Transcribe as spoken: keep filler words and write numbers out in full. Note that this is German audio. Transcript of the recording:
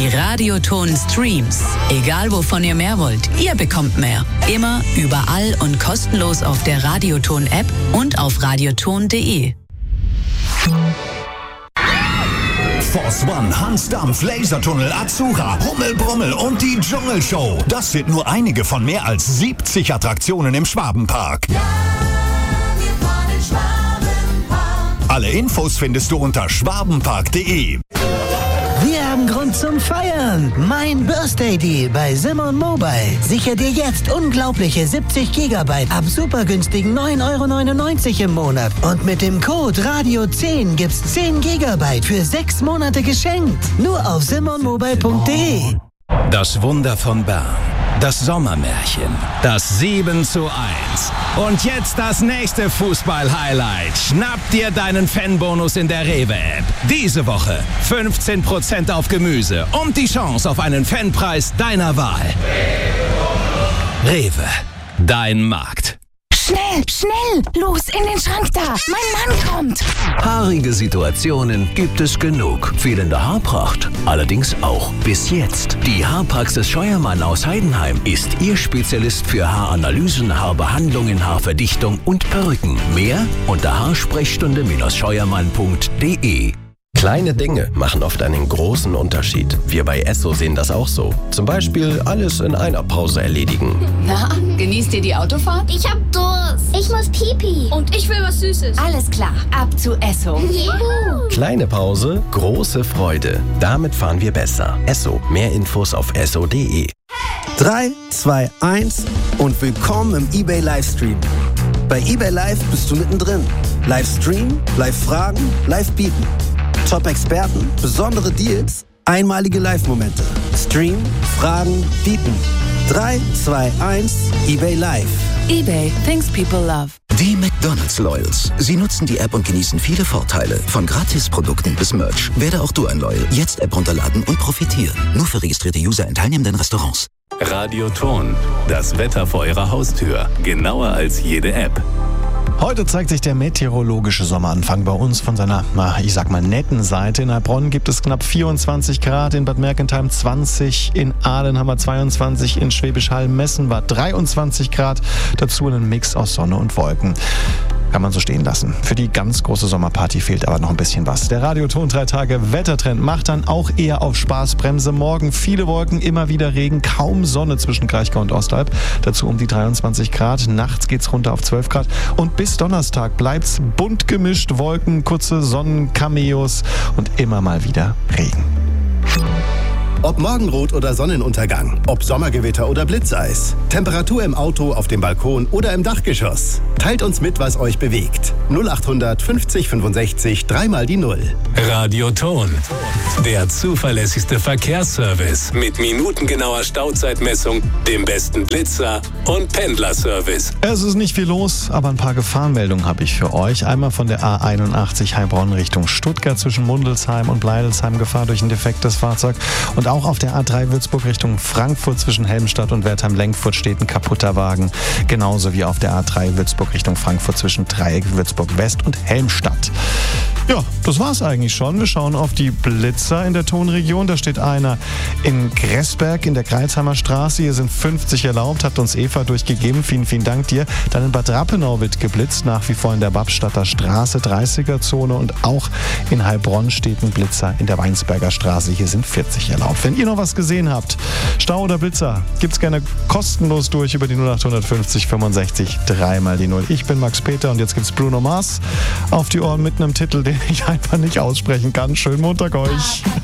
Radioton Streams. Egal wovon ihr mehr wollt, ihr bekommt mehr. Immer, überall und kostenlos auf der Radioton App und auf radioton punkt de. Force One, Hansdampf, Lasertunnel, Azura, Hummelbrummel und die Dschungelshow. Das sind nur einige von mehr als siebzig Attraktionen im Schwabenpark. Ja, wir fahren in Schwabenpark. Alle Infos findest du unter schwabenpark punkt de. Wir haben Grund zum Feiern. Mein Birthday Deal bei Simon Mobile. Sicher dir jetzt unglaubliche siebzig Gigabyte ab supergünstigen neun Euro neunundneunzig im Monat. Und mit dem Code Radio zehn gibt's zehn Gigabyte für sechs Monate geschenkt. Nur auf simon mobile punkt de. Das Wunder von Bern. Das Sommermärchen. Das sieben zu eins. Und jetzt das nächste Fußball-Highlight. Schnapp dir deinen Fanbonus in der Rewe-App. Diese Woche fünfzehn Prozent auf Gemüse und die Chance auf einen Fanpreis deiner Wahl. Rewe. Dein Markt. Schnell, schnell! Los, in den Schrank da! Mein Mann kommt! Haarige Situationen gibt es genug. Fehlende Haarpracht allerdings auch. Bis jetzt. Die Haarpraxis Scheuermann aus Heidenheim ist Ihr Spezialist für Haaranalysen, Haarbehandlungen, Haarverdichtung und Perücken. Mehr unter haarsprechstunde scheuermann punkt de. Kleine Dinge machen oft einen großen Unterschied. Wir bei Esso sehen das auch so. Zum Beispiel alles in einer Pause erledigen. Na, genießt ihr die Autofahrt? Ich hab Durst. Ich muss Pipi. Und ich will was Süßes. Alles klar, ab zu Esso. Juhu. Kleine Pause, große Freude. Damit fahren wir besser. Esso. Mehr Infos auf esso punkt de. drei, zwei, eins und willkommen im eBay Livestream. Bei eBay Live bist du mittendrin. Livestream, Live-Fragen, Live-Bieten. Top-Experten, besondere Deals, einmalige Live-Momente. Stream, Fragen, bieten. drei, zwei, eins, eBay Live. eBay, things people love. Die McDonald's Loyals. Sie nutzen die App und genießen viele Vorteile. Von Gratis-Produkten bis Merch. Werde auch du ein Loyal. Jetzt App runterladen und profitieren. Nur für registrierte User in teilnehmenden Restaurants. Radioton. Das Wetter vor Ihrer Haustür. Genauer als jede App. Heute zeigt sich der meteorologische Sommeranfang bei uns von seiner, na, ich sag mal, netten Seite. In Heilbronn gibt es knapp vierundzwanzig Grad, in Bad Mergentheim zwanzig, in Aalen haben wir zweiundzwanzig, in Schwäbisch Hall-Messen war dreiundzwanzig Grad, dazu einen Mix aus Sonne und Wolken. Kann man so stehen lassen. Für die ganz große Sommerparty fehlt aber noch ein bisschen was. Der Radioton drei Tage Wettertrend macht dann auch eher auf Spaßbremse. Morgen viele Wolken, immer wieder Regen, kaum Sonne zwischen Kraichgau und Ostalb. Dazu um die dreiundzwanzig Grad. Nachts geht's runter auf zwölf Grad. Und bis Donnerstag bleibt's bunt gemischt. Wolken, kurze Sonnencameos und immer mal wieder Regen. Ob Morgenrot oder Sonnenuntergang, ob Sommergewitter oder Blitzeis, Temperatur im Auto, auf dem Balkon oder im Dachgeschoss. Teilt uns mit, was euch bewegt. null achthundert fünfzig fünfundsechzig, dreimal die Null. Radioton. Der zuverlässigste Verkehrsservice mit minutengenauer Stauzeitmessung, dem besten Blitzer und Pendlerservice. Es ist nicht viel los, aber ein paar Gefahrenmeldungen habe ich für euch. Einmal von der A einundachtzig Heilbronn Richtung Stuttgart zwischen Mundelsheim und Bleidelsheim, Gefahr durch ein defektes Fahrzeug. Und auch auf der A drei Würzburg Richtung Frankfurt zwischen Helmstadt und Wertheim-Lenkfurt steht ein kaputter Wagen. Genauso wie auf der A drei Würzburg Richtung Frankfurt zwischen Dreieck Würzburg West und Helmstadt. Ja, das war's eigentlich schon. Wir schauen auf die Blitzer in der Tonregion. Da steht einer in Gressberg in der Greilsheimer Straße. Hier sind fünfzig erlaubt, hat uns Eva durchgegeben. Vielen, vielen Dank dir. Dann in Bad Rappenau wird geblitzt, nach wie vor in der Babstadter Straße, dreißiger-Zone. Und auch in Heilbronn steht ein Blitzer in der Weinsberger Straße. Hier sind vierzig erlaubt. Wenn ihr noch was gesehen habt, Stau oder Blitzer, gibt's gerne kostenlos durch über die null achthundertfünfzig fünfundsechzig, dreimal die Null. Ich bin Max Peter und jetzt gibt's Bruno Mars auf die Ohren mit einem Titel, den ich einfach nicht aussprechen kann. Schönen Montag euch.